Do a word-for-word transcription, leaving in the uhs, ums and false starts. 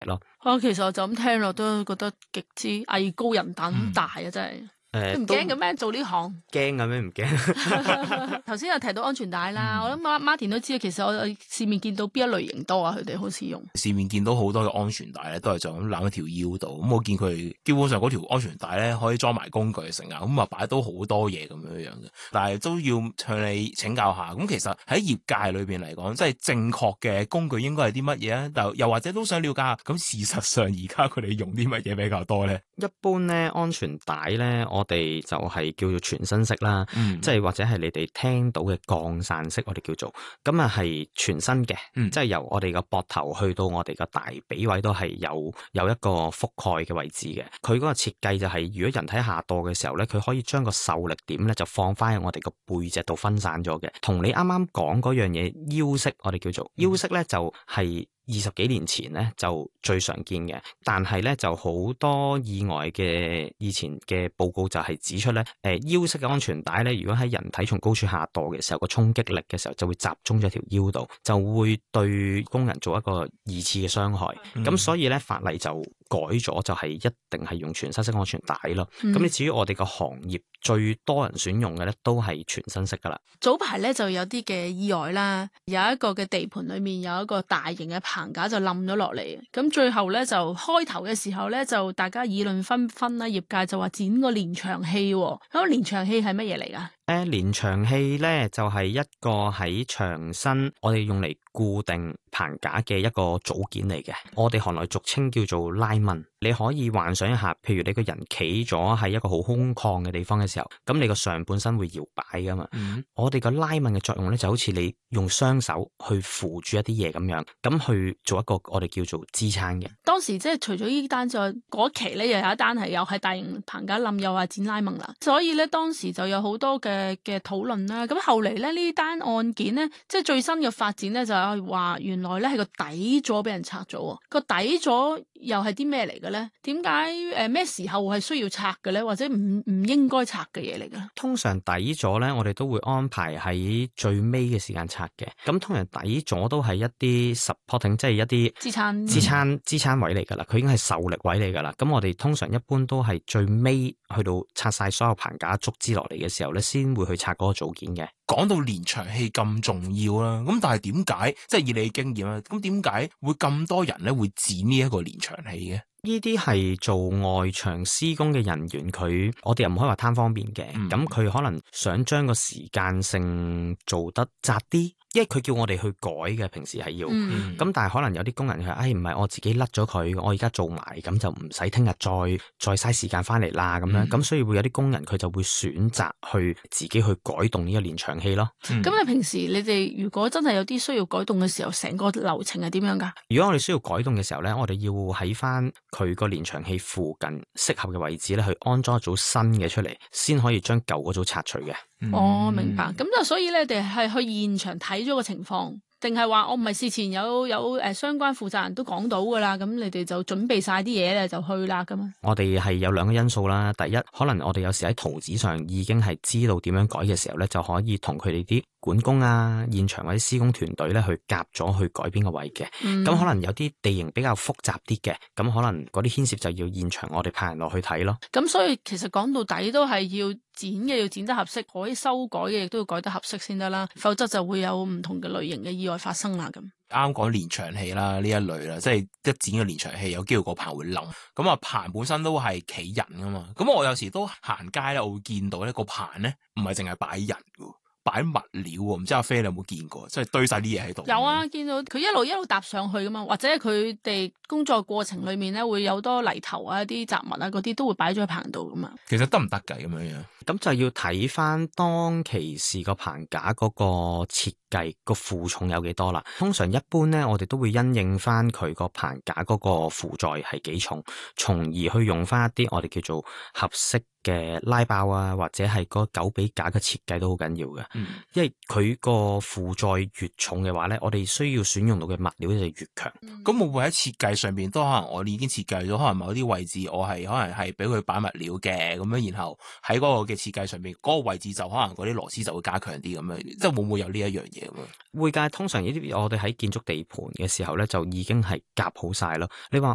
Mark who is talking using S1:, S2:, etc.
S1: 咯。
S2: 啊，其實我就咁聽落都覺得極之藝高人膽大啊，嗯、真係。
S1: 誒，
S2: 你唔驚嘅咩？做呢行
S1: 驚嘅咩？唔驚。
S2: 頭先有提到安全帶啦，
S3: 嗯、
S2: 我諗 Martin 都知道，其實我市面見到邊一類型多啊？佢哋好似用
S3: 市面見到好多嘅安全帶咧，都係就咁攬喺條腰度。咁我見佢基本上嗰條安全帶咧可以裝埋工具成啊，咁啊擺到好多嘢咁樣樣嘅。但係都要向你請教下。咁其實喺業界裏邊嚟講，即係正確嘅工具應該係啲乜嘢啊？又又或者都想了解下，咁事實上而家佢哋用啲乜嘢比較多咧？
S1: 一般咧安全帶咧，我哋就係叫做全身式啦，
S3: 嗯、
S1: 即係或者係你哋聽到嘅降散式，我哋叫做咁啊，係全身嘅，
S3: 嗯、
S1: 即係由我哋個膊頭去到我哋個大髀位都係有有一個覆蓋嘅位置嘅。佢嗰個設計就係、是，如果人體下墮嘅時候咧，佢可以將個受力點咧就放翻喺我哋個背脊度分散咗嘅。同你啱啱講嗰樣嘢腰式，我哋叫做腰式咧，就係、是。二十幾年前咧就最常見嘅，但係咧就好多意外嘅以前嘅報告就係指出咧，誒、呃、腰式嘅安全帶咧，如果喺人體從高處下墮嘅時候，個衝擊力嘅時候就會集中咗條腰度，就會對工人做一個二次嘅傷害。咁、嗯、所以咧法例就改咗，就係一定係用全身式安全帶咯。咁你、嗯、至於我哋個行業最多人選用嘅咧，都係全身式噶啦。
S2: 早排咧就有啲嘅意外啦，有一個嘅地盤裏面有一個大型嘅棚架就冧咗落嚟，咁最後咧就開頭嘅時候咧就大家議論紛紛啦，業界就話剪個連牆器，咁連牆器係乜嘢嚟噶？
S1: 誒，連牆器咧就係、是、一個喺牆身我哋用嚟固定棚架嘅一個組件嚟嘅，我哋行內俗稱叫做拉紋。你可以幻想一下，譬如你個人企咗喺一個好空曠嘅地方嘅時候，咁你個上半身會搖擺噶嘛。嗯、我哋個拉紋嘅作用咧，就好似你用雙手去扶住一啲嘢咁樣，咁去做一個我哋叫做支撐嘅。
S2: 當時即係除咗呢單之外，嗰期咧又有一單係又係大型棚架冧，又話剪拉紋啦，所以咧當時就有好多嘅嘅討論啦。咁後嚟咧呢單案件咧，即係最新嘅發展咧就係話原來咧係個底座俾人拆咗，個底座又係啲咩嚟嘅咧？點解誒咩時候係需要拆嘅咧？或者唔唔應該拆嘅嘢嚟嘅？
S1: 通常底座咧，我哋都會安排喺最尾嘅時間拆嘅。咁通常底座都係一啲 supporting， 即係一啲
S2: 支撐
S1: 支撐支撐位嚟噶啦。佢已經係受力位嚟噶啦。咁我哋通常一般都係最尾去到拆晒所有棚架竹枝落嚟嘅時候咧，先會去拆嗰個組件嘅。
S3: 講到連牆器咁重要啦，咁但係點解即係以你嘅經驗啊？咁點解會咁多人咧會剪呢一個連牆器嘅？
S1: 呢啲係做外牆施工嘅人員，佢我哋又唔可以話貪方便嘅，咁佢、嗯、可能想將個時間性做得窄啲。因為佢叫我哋去改嘅，平時係要，咁、嗯、但係可能有啲工人佢，哎唔係我自己甩咗佢，我而家做埋，咁就唔使聽日再再嘥時間翻嚟啦，咁樣，咁、嗯、所以會有啲工人佢就會選擇去自己去改動呢個連牆器咯。咁、嗯、
S2: 你平時你哋如果真係有啲需要改動嘅時候，成個流程係點樣噶？
S1: 如果我哋需要改動嘅時候咧，我哋要喺翻佢個連牆器附近適合嘅位置咧，去安裝一組新嘅出嚟，先可以將舊嗰組拆除嘅。
S2: 哦，明白。咁就所以咧，你哋係去現場睇咗個情況，定係話我唔係事前有有誒相關負責人都講到噶啦，咁你哋就準備晒啲嘢咧就去啦咁啊？
S1: 我哋係有兩個因素啦。第一，可能我哋有時喺圖紙上已經係知道點樣改嘅時候咧，就可以同佢哋啲管工啊、現場或者施工團隊咧去夾咗去改邊個位嘅。咁、嗯、可能有啲地形比較複雜啲嘅，咁可能嗰啲牽涉就要現場我哋派人落去睇咯。
S2: 咁所以其實講到底都係要剪嘅要剪得合適，可以修改嘅亦都要改得合適先得啦，否則就會有唔同嘅類型嘅意外發生啦。咁
S3: 啱講連牆器啦，呢一類啦，即係一剪嘅連牆器有機會個棚會冧，咁啊棚本身都係企人噶嘛，咁我有時都行街咧，我會見到咧個棚咧唔係淨係擺人噶，擺物料喎，唔知阿飛你有冇見過？即係堆晒啲嘢喺度。有
S2: 啊，見到佢一路一路搭上去噶嘛，或者佢哋工作過程裏面咧會有多泥頭啊、啲雜物啊嗰啲都會擺咗喺棚度噶嘛。
S3: 其實得唔得㗎咁樣樣？
S1: 咁就要睇翻當其時個棚架嗰個設計個負重有幾多啦。通常一般咧，我哋都會因應翻佢個棚架嗰個負載係幾重，從而去用翻一啲我哋叫做合適嘅拉爆啊，或者係嗰九比架嘅設計都好緊要嘅。嗯，因為佢個負載越重嘅話咧，我哋需要選用到嘅物料就越強。
S3: 咁會唔會喺設計上邊都可能我哋已經設計咗，可能某啲位置我係可能係俾佢擺物料嘅咁樣，然後喺嗰個嘅設計上邊嗰、嗰個位置就可能嗰啲螺絲就會加強啲咁樣，即係會唔會有呢一樣嘢咁樣？
S1: 會㗎，通常呢啲我哋喺建築地盤嘅時候咧，就已經係夾好晒咯。你話